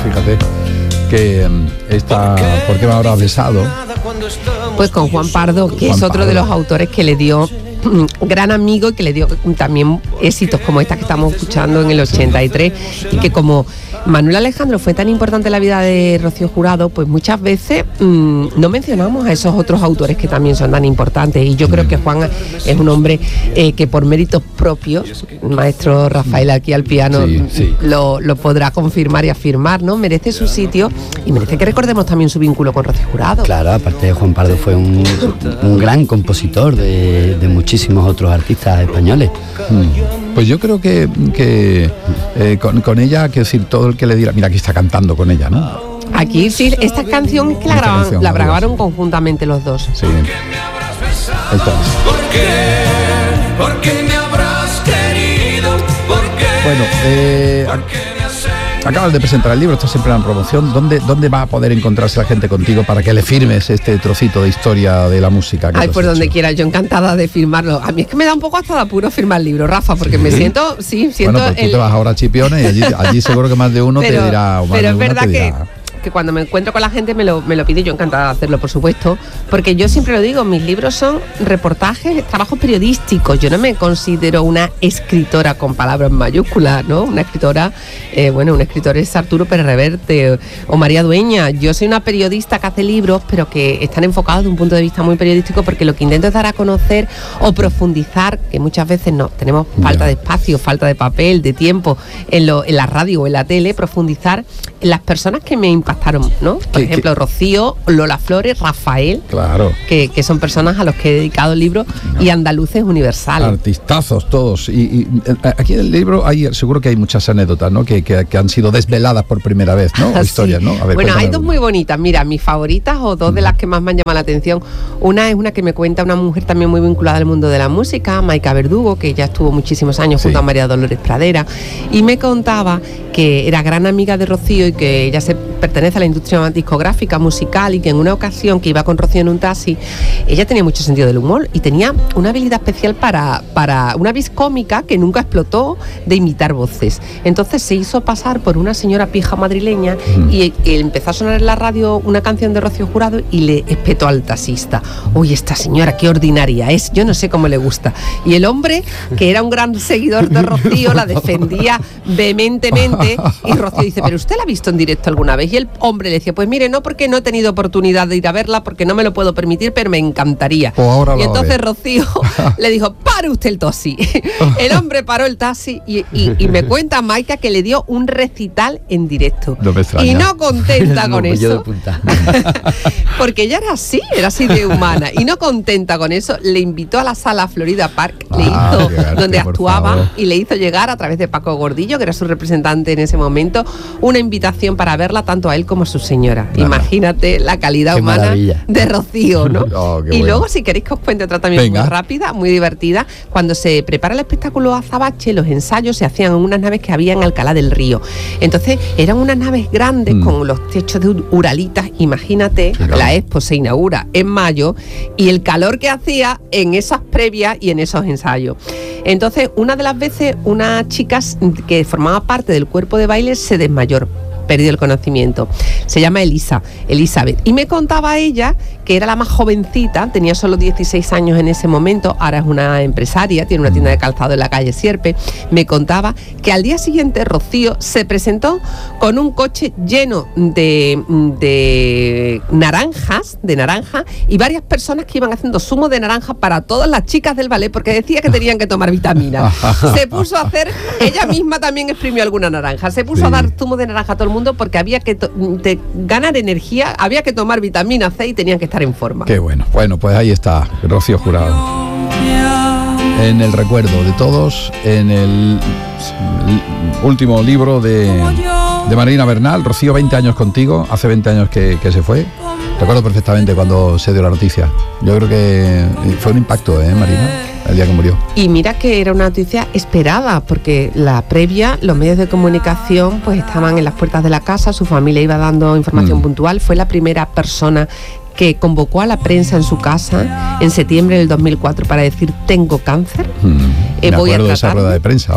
fíjate que ¿por qué me habrás besado? Pues con Juan Pardo, que Juan es otro Pardo. de los autores que le dio gran amigo y que le dio también éxitos como esta que estamos escuchando en el 83, y que como Manuel Alejandro fue tan importante en la vida de Rocío Jurado, pues muchas veces no mencionamos a esos otros autores que también son tan importantes, y yo creo que Juan es un hombre que por méritos propios, el maestro Rafael aquí al piano Sí. Lo podrá confirmar y afirmar, ¿no? Merece su sitio y merece que recordemos también su vínculo con Rocío Jurado. Claro, aparte de Juan Pardo fue un gran compositor de muchísimos otros artistas españoles. Pues yo creo que con ella, quiero decir, todo el que le diera, mira, aquí está cantando con ella, ¿no? Aquí sí, esta canción es que la Esta canción, grabaron sí. conjuntamente los dos. Sí. Esto es. ¿Por qué me habrás querido? ¿Por qué? Bueno, acabas de presentar el libro, estás siempre en promoción. ¿Dónde va a poder encontrarse la gente contigo para que le firmes este trocito de historia de la música? Ay, pues donde quiera, yo encantada de firmarlo. A mí es que me da un poco hasta de apuro firmar el libro, Rafa, porque me siento Bueno, pues tú te vas ahora a Chipiones y allí seguro que más de uno te dirá. O más pero de es una verdad te dirá. que cuando me encuentro con la gente me lo pide, yo encantada de hacerlo, por supuesto, porque yo siempre lo digo, mis libros son reportajes, trabajos periodísticos. Yo no me considero una escritora con palabras mayúsculas, ¿no? Una escritora, un escritor es Arturo Pérez Reverte o María Dueña. Yo soy una periodista que hace libros, pero que están enfocados de un punto de vista muy periodístico, porque lo que intento es dar a conocer o profundizar, que muchas veces no, tenemos falta de espacio, falta de papel, de tiempo en la radio o en la tele, profundizar en las personas que me impactaron, ¿no? Por ejemplo, Rocío, Lola Flores, Rafael, claro, que son personas a los que he dedicado el libro, y andaluces universales. Artistazos todos. Y aquí en el libro seguro que hay muchas anécdotas, ¿no? Que han sido desveladas por primera vez, ¿no? O historias, ¿no? A ver, bueno, hay dos alguna. muy bonitas. Mira, mis favoritas, o dos de las que más me han llamado la atención. Una es una que me cuenta una mujer también muy vinculada al mundo de la música, Maica Verdugo, que ya estuvo muchísimos años junto a María Dolores Pradera, y me contaba que era gran amiga de Rocío y que ella pertenece a la industria discográfica, musical, y que en una ocasión que iba con Rocío en un taxi, ella tenía mucho sentido del humor y tenía una habilidad especial para una vis cómica que nunca explotó, de imitar voces. Entonces se hizo pasar por una señora pija madrileña y empezó a sonar en la radio una canción de Rocío Jurado y le espetó al taxista: uy, esta señora qué ordinaria es, yo no sé cómo le gusta. Y el hombre, que era un gran seguidor de Rocío, la defendía vehementemente, y Rocío dice: ¿pero usted la ha visto en directo alguna vez? Y el hombre le decía: pues mire, no, porque no he tenido oportunidad de ir a verla, porque no me lo puedo permitir, pero me encantaría. Ahora y entonces Rocío le dijo: pare usted el taxi. El hombre paró el taxi y me cuenta Maica que le dio un recital en directo. No me extraña. Y no contenta con eso, porque ella era así de humana, y no contenta con eso, le invitó a la sala Florida Park, donde actuaba, y le hizo llegar a través de Paco Gordillo, que era su representante en ese momento, una invitación para verla tanto a él como a su señora. Imagínate la calidad humana de Rocío, ¿no? Y luego, si queréis que os cuente otra también muy rápida, muy divertida, cuando se prepara el espectáculo Azabache, los ensayos se hacían en unas naves que había en Alcalá del Río. Entonces eran unas naves grandes con los techos de uralitas. Imagínate, la Expo se inaugura en mayo y el calor que hacía en esas previas y en esos ensayos. Entonces, una de las veces, una chica que formaba parte del cuerpo de baile se desmayó, perdió el conocimiento. Se llama Elizabeth. Y me contaba ella que era la más jovencita, tenía solo 16 años en ese momento, ahora es una empresaria, tiene una tienda de calzado en la calle Sierpe. Me contaba que al día siguiente Rocío se presentó con un coche lleno de naranja, y varias personas que iban haciendo zumo de naranja para todas las chicas del ballet, porque decía que tenían que tomar vitaminas. Se puso a hacer, ella misma también exprimió alguna naranja, se puso a dar zumo de naranja a todo el mundo, porque había que ganar energía, había que tomar vitamina C y tenían que estar en forma. Qué bueno. Bueno, pues ahí está Rocío Jurado, en el recuerdo de todos, en el último libro de Marina Bernal. Rocío, 20 años contigo, hace 20 años que se fue. Recuerdo perfectamente cuando se dio la noticia. Yo creo que fue un impacto, Marina, el día que murió. Y mira que era una noticia esperada, porque la previa, los medios de comunicación pues estaban en las puertas de la casa, su familia iba dando información puntual. Fue la primera persona que convocó a la prensa en su casa en septiembre del 2004 para decir: tengo cáncer, Me voy a acuerdo de esa tratarme. rueda de prensa, vamos.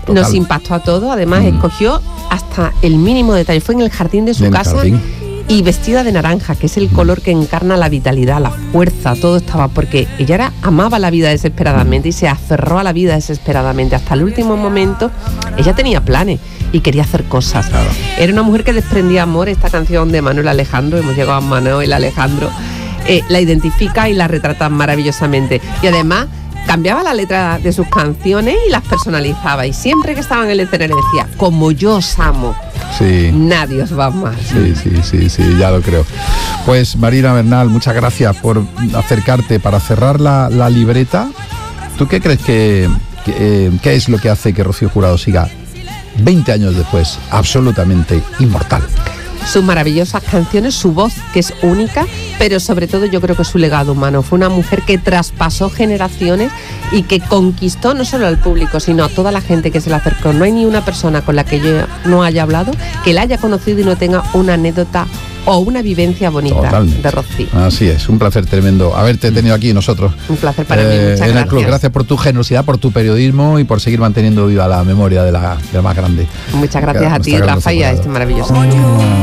Total. Nos impactó a todos, además escogió hasta el mínimo detalle. Fue en el jardín de su casa y vestida de naranja, que es el color que encarna la vitalidad, la fuerza, todo estaba, porque ella amaba la vida desesperadamente y se aferró a la vida desesperadamente. Hasta el último momento ella tenía planes y quería hacer cosas. Claro. Era una mujer que desprendía amor. Esta canción de Manuel Alejandro, hemos llegado a Manuel Alejandro, la identifica y la retrata maravillosamente. Y además cambiaba la letra de sus canciones y las personalizaba. Y siempre que estaba en el escenario decía: como yo os amo, nadie os va más. Sí, ya lo creo. Pues Marina Bernal, muchas gracias por acercarte para cerrar la libreta. ¿Tú qué crees que es lo que hace que Rocío Jurado siga 20 años después absolutamente inmortal? Sus maravillosas canciones, su voz, que es única, pero sobre todo yo creo que su legado humano. Fue una mujer que traspasó generaciones y que conquistó no solo al público, sino a toda la gente que se le acercó. No hay ni una persona con la que yo no haya hablado que la haya conocido y no tenga una anécdota o una vivencia bonita. Totalmente. De Rocío. Así es, un placer tremendo haberte tenido aquí nosotros. Un placer para mí, muchas en gracias. El club. Gracias por tu generosidad, por tu periodismo y por seguir manteniendo viva la memoria de la más grande. Muchas gracias a ti, Rafa, y a este maravilloso.